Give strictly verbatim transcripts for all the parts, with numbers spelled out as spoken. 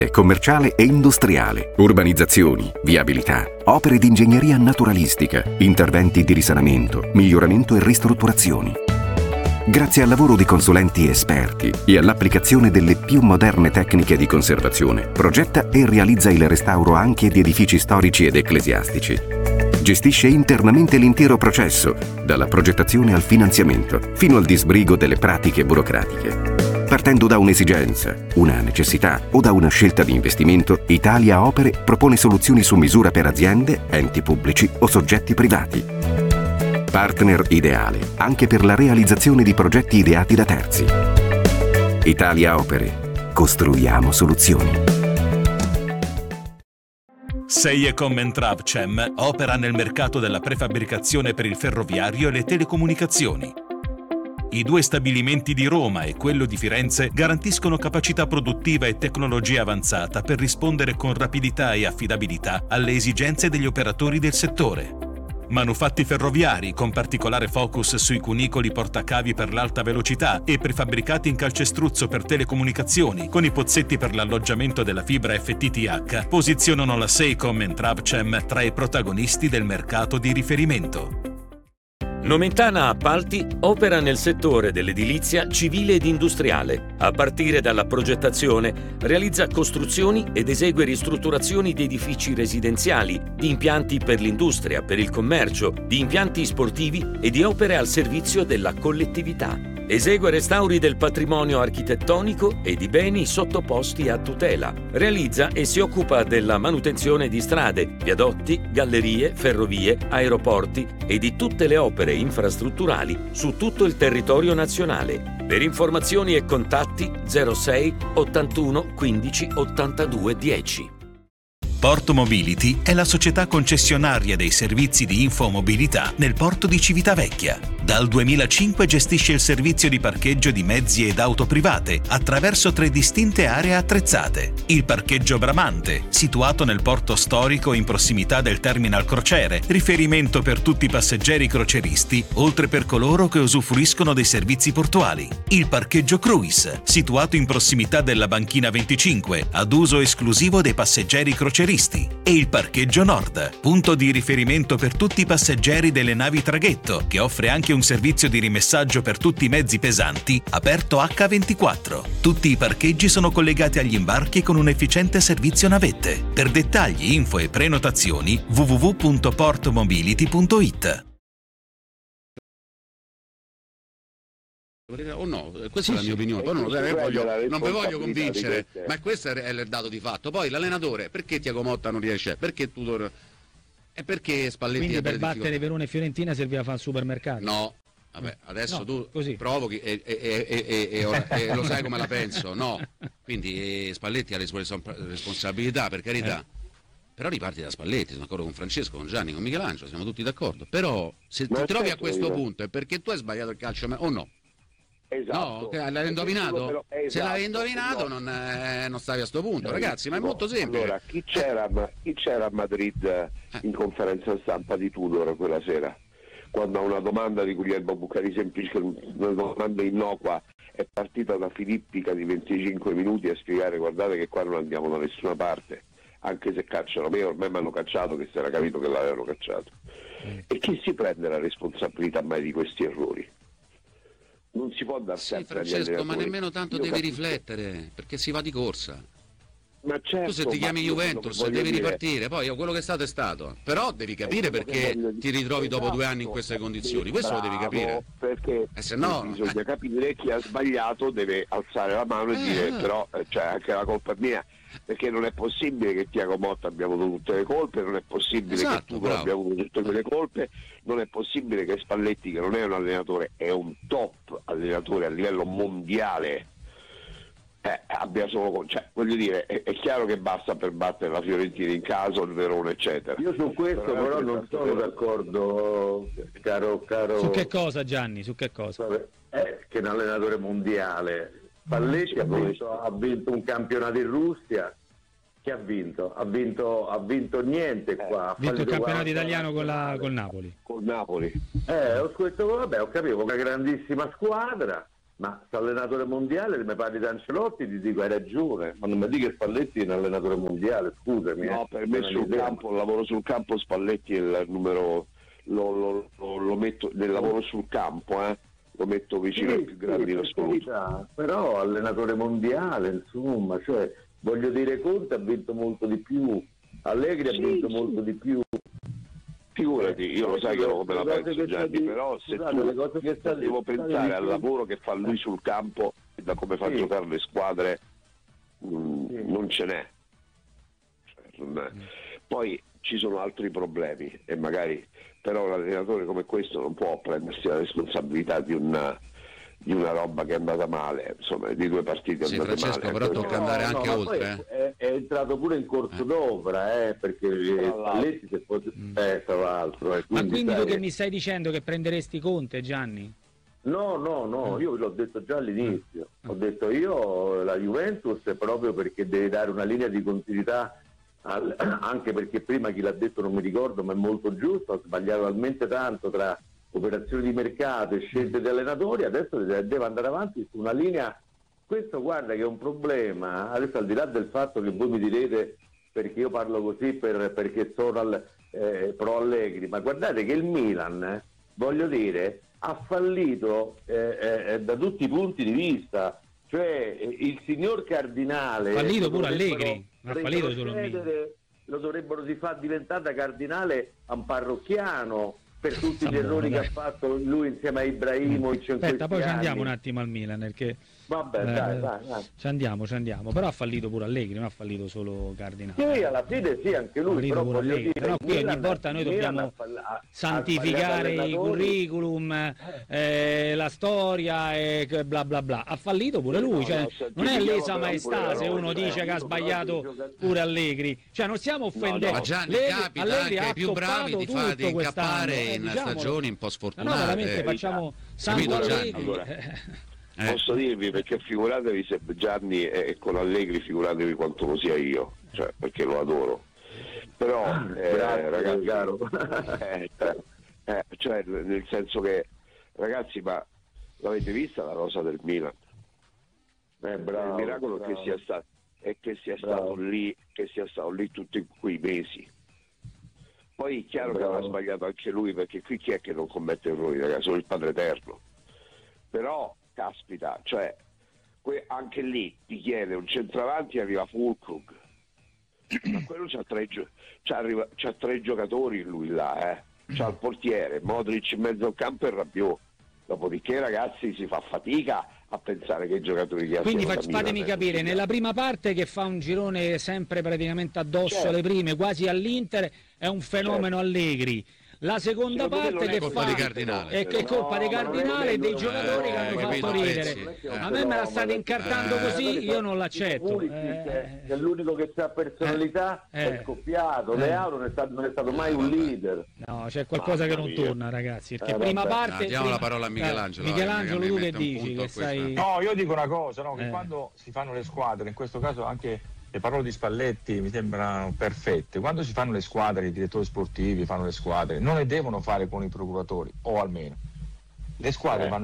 commerciale e industriale, urbanizzazioni, viabilità, opere di ingegneria naturalistica, interventi di risanamento, miglioramento e ristrutturazioni. Grazie al lavoro di consulenti esperti e all'applicazione delle più moderne tecniche di conservazione, progetta e realizza il restauro anche di edifici storici ed ecclesiastici. Gestisce internamente l'intero processo, dalla progettazione al finanziamento, fino al disbrigo delle pratiche burocratiche. Partendo da un'esigenza, una necessità o da una scelta di investimento, Italia Opere propone soluzioni su misura per aziende, enti pubblici o soggetti privati. Partner ideale anche per la realizzazione di progetti ideati da terzi. Italia Opere. Costruiamo soluzioni. Seiecom and Travcem opera nel mercato della prefabbricazione per il ferroviario e le telecomunicazioni. I due stabilimenti di Roma e quello di Firenze garantiscono capacità produttiva e tecnologia avanzata per rispondere con rapidità e affidabilità alle esigenze degli operatori del settore. Manufatti ferroviari con particolare focus sui cunicoli portacavi per l'alta velocità e prefabbricati in calcestruzzo per telecomunicazioni con i pozzetti per l'alloggiamento della fibra F T T H posizionano la Seiecom and Travcem tra i protagonisti del mercato di riferimento. Nomentana Appalti opera nel settore dell'edilizia civile ed industriale. A partire dalla progettazione, realizza costruzioni ed esegue ristrutturazioni di edifici residenziali, di impianti per l'industria, per il commercio, di impianti sportivi e di opere al servizio della collettività. Esegue restauri del patrimonio architettonico e di beni sottoposti a tutela. Realizza e si occupa della manutenzione di strade, viadotti, gallerie, ferrovie, aeroporti e di tutte le opere infrastrutturali su tutto il territorio nazionale. Per informazioni e contatti zero sei ottantuno quindici ottantadue dieci. Porto Mobility è la società concessionaria dei servizi di infomobilità nel porto di Civitavecchia. Dal duemilacinque gestisce il servizio di parcheggio di mezzi ed auto private attraverso tre distinte aree attrezzate. Il parcheggio Bramante, situato nel porto storico in prossimità del terminal crociere, riferimento per tutti i passeggeri croceristi, oltre per coloro che usufruiscono dei servizi portuali. Il parcheggio Cruise, situato in prossimità della banchina venticinque, ad uso esclusivo dei passeggeri croceristi. E il parcheggio Nord, punto di riferimento per tutti i passeggeri delle navi traghetto, che offre anche un servizio di rimessaggio per tutti i mezzi pesanti, aperto acca ventiquattro. Tutti i parcheggi sono collegati agli imbarchi con un efficiente servizio navette. Per dettagli, info e prenotazioni w w w punto portmobility punto it. O no, questa sì, è la mia opinione, poi non, lo deve, voglio, non vi voglio convincere, ma questo è il dato di fatto. Poi l'allenatore, perché Tiago Motta non riesce? Perché Tudor? E perché Spalletti? Quindi per battere Verona e Fiorentina serviva fare il supermercato? No, vabbè, adesso no, tu così. provochi e, e, e, e, e, ora, e lo sai come la penso, no? Quindi eh, Spalletti ha le sue responsabilità, per carità. Eh. Però riparti da Spalletti, sono d'accordo con Francesco, con Gianni, con Michelangelo, siamo tutti d'accordo. Però se ma ti trovi certo, a questo io... punto è perché tu hai sbagliato il calcio o no? Esatto. No, l'hai indovinato? Però, esatto, se l'avevi indovinato no. non, eh, non stavi a sto punto, no, ragazzi, ma è no. molto semplice. Allora, chi c'era, chi c'era a Madrid eh. in conferenza stampa di Tudor quella sera? Quando a una domanda di Guglielmo Bucari semplice, una domanda innocua, è partita da Filippica di venticinque minuti a spiegare guardate che qua non andiamo da nessuna parte, anche se cacciano me, ormai mi hanno cacciato, che si era capito che l'avevano cacciato. Mm. E chi si prende la responsabilità mai di questi errori? Non si può dar sì, sempre Francesco, ma nemmeno tanto Io devi capisco. riflettere, perché si va di corsa. Ma certo, tu se ti chiami Juventus devi dire... ripartire, poi quello che è stato è stato, però devi capire perché ti ritrovi dopo esatto. due anni in queste condizioni, questo Bravo, lo devi capire. Perché eh, se no, bisogna eh. capire chi ha sbagliato, deve alzare la mano e eh, dire eh. però cioè, anche la colpa è mia, perché non è possibile che Tiago Motta abbia avuto tutte le colpe, non è possibile esatto, che tu abbia avuto tutte quelle colpe, non è possibile che Spalletti, che non è un allenatore, è un top allenatore a livello mondiale, Eh, abbia solo, cioè, voglio dire, è, è chiaro che basta per battere la Fiorentina in casa, il Verona, eccetera. Io su questo però, però non sono d'accordo, caro, caro. Su che cosa, Gianni? Su che cosa? È che un allenatore mondiale. Spalletti ha vinto, ha vinto un campionato in Russia. Che ha vinto? Ha vinto, ha vinto niente qua. Ha vinto il campionato italiano con la, col Napoli. Col Napoli. Eh, ho detto, vabbè, ho capito, una grandissima squadra. Ma se allenatore mondiale mi parli di Ancelotti, ti dico hai ragione, ma non mi dica che Spalletti è un allenatore mondiale, scusami. No, eh. per me sul campo, il lavoro sul campo Spalletti è il numero, lo, lo, lo, lo metto nel lavoro sul campo, eh, lo metto vicino sì, ai più grandi sì, in assoluto. Però allenatore mondiale, insomma, cioè voglio dire, Conte ha vinto molto di più, Allegri ha sì, vinto sì. molto di più. Figurati, io lo sai che io come la penso Gianni, di... però se Scusate, tu le cose che sta devo di... pensare al lavoro che fa lui sul campo e da come fa sì. giocare le squadre, mh, sì. non ce n'è. Cioè, non è. Poi ci sono altri problemi e magari però un allenatore come questo non può prendersi la responsabilità di una, di una roba che è andata male, insomma, di due partite Sì, andate Francesco, male. però tocca andare no, anche no, oltre. È, è entrato pure in corso d'opera, eh, perché Spalletti se fosse eh, tra l'altro. Eh, Ma quindi sai, tu che mi stai dicendo che prenderesti Conte, Gianni? No, no, no, io l'ho detto già all'inizio. Ho detto io la Juventus è proprio perché deve dare una linea di continuità, al, anche perché prima chi l'ha detto non mi ricordo, ma è molto giusto, ha sbagliato talmente tanto tra operazioni di mercato e scelte di allenatori, adesso deve andare avanti su una linea. Questo guarda che è un problema, adesso al di là del fatto che voi mi direte perché io parlo così per, perché sono al, eh, pro Allegri, ma guardate che il Milan, eh, voglio dire, ha fallito eh, eh, da tutti i punti di vista, cioè eh, il signor Cardinale... Fallito pure Allegri, ma ha fallito solo Milan. Lo dovrebbero di far diventare da Cardinale a un parrocchiano per tutti gli errori che ha fatto lui insieme a Ibrahimovic. Aspetta, poi ci andiamo un attimo al Milan, perché vabbè, eh, dai, dai, dai. ci andiamo, ci andiamo, però ha fallito pure Allegri, non ha fallito solo Cardinale. Sì, alla fine sì, anche lui, però pure voglio Allegri. dire, Però qui ogni Milan, volta noi Milan dobbiamo ha fall- ha- santificare ha i curriculum, eh, la storia e che bla bla bla. Ha fallito pure lui, No, cioè, no, non è santifichiamo lesa però maestà pure se noi, uno eh. dice che ha sbagliato pure Allegri, cioè non stiamo offendendo. Ma Gianni, Allegri- capita Allegri anche ha ai più bravi di, toppato fa, di tutto incappare quest'anno, eh, in diciamolo. stagioni un po' No, sfortunate. veramente facciamo sangue Capito, Gianni? Allegri. Allora, Eh. posso dirvi, perché figuratevi se Gianni è con Allegri, figuratevi quanto lo sia io, cioè, perché lo adoro. Però eh, Grazie, ragazzi, caro. eh, eh, cioè, nel senso che ragazzi, ma l'avete vista la rosa del Milan? Eh, bravo, il miracolo bravo. che sia stato è che sia Bravo. stato lì, che sia stato lì tutti quei mesi. Poi è chiaro Bravo. che avrà sbagliato anche lui, perché qui chi è che non commette errori, ragazzi? Solo il Padre Eterno. Però, caspita, cioè, que- anche lì ti chiede un centravanti e arriva Fulkrug. Ma quello c'ha tre, gio- c'ha arriva- c'ha tre giocatori lui là, eh. C'ha il portiere, Modric in mezzo al campo e Rabiot. Dopodiché, ragazzi, si fa fatica a pensare che i giocatori che Quindi abbiano fac- da fatemi Milan è capire, così nella prima parte che fa un girone sempre praticamente addosso Certo. alle prime, quasi all'Inter, è un fenomeno Allegri. La seconda Secondo me non parte è che colpa fa di Cardinale. è che è colpa No, di ma non è Cardinale e quello, dei non è giocatori quello, che hanno eh, fatto capito, ridere. sì, sì. A me me la state incartando Eh. così, io non l'accetto. Pulisic, Eh, che è l'unico che ha personalità, Eh. è scoppiato. Eh. Leao non è stato, non è stato mai un leader. No, c'è qualcosa che non Mamma mia. torna, ragazzi. Perché Eh, prima vabbè. parte. Ah, diamo prima- la parola a Michelangelo, eh, Michelangelo, che tu mi che mette un dici? punto Che a questa. sai. No, io dico una cosa, no, che Eh. quando si fanno le squadre, in questo caso anche le parole di Spalletti mi sembrano perfette, quando si fanno le squadre, i direttori sportivi fanno le squadre, non le devono fare con i procuratori, o almeno le squadre Eh. vanno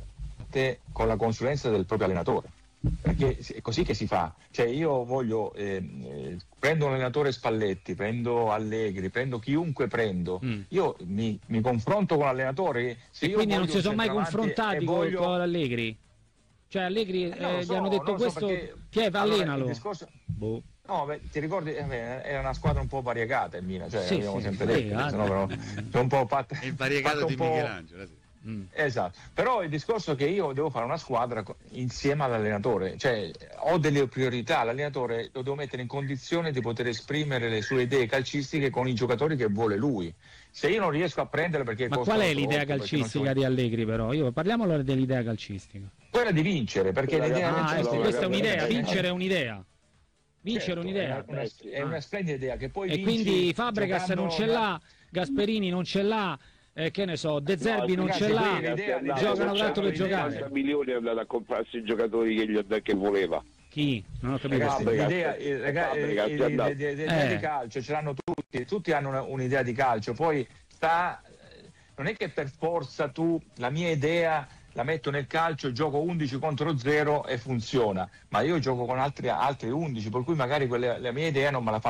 fatte con la consulenza del proprio allenatore, perché è così che si fa. Cioè io voglio eh, eh, prendo un allenatore Spalletti, prendo Allegri, prendo chiunque prendo, Mm. io mi, mi confronto con l'allenatore. Se E io quindi non voglio si un sono mai centravanti confrontati e con, voglio- con Allegri? Cioè Allegri Eh, non lo eh, so, gli hanno detto non lo so, questo, perché- chi è? allora, Allenalo. il discorso- Boh. No, beh, ti ricordi, eh, beh, era una squadra un po' variegata il Milan, cioè Sì, abbiamo sì, sempre sì, detto, ah, se no, però, c'è un po' fatta, Il variegato fatta un di po'- Michelangelo. Sì. Mm. Esatto, però il discorso è che io devo fare una squadra co- insieme all'allenatore, cioè ho delle priorità, l'allenatore lo devo mettere in condizione di poter esprimere le sue idee calcistiche con i giocatori che vuole lui. Se io non riesco a prenderle perché Ma costano qual è l'idea troppo, perché non calcistica so- di Allegri però? Io parliamo allora dell'idea calcistica. quella di vincere, perché Ragazzi, l'idea Ah, calcistica, ecco, no, questa è ragazzi, un'idea, ragazzi, vincere è un'idea. Vincere Certo, è un'idea. è una, è una splendida idea che poi E vinci quindi Fabregas giocando non ce da- l'ha, Gasperini non ce l'ha, eh, che ne so, De Zerbi non ragazzi, ce l'ha, qui l'idea- l'idea- giocano l'idea- tanto per l'idea- giocare. cinquanta milioni è andato a comprarsi i giocatori che, gli ha, che voleva. Chi? Non ho capito. Ragazzi, Fabregas. l'idea, il- raga- Fabregas il- è il- andato. l'idea l'idea Eh. di calcio ce l'hanno tutti, tutti hanno una- un'idea di calcio, poi sta, non è che per forza tu, la mia idea la metto nel calcio, gioco undici contro zero e funziona, ma io gioco con altri, altri undici, per cui magari quelle, la mia idea non me la fanno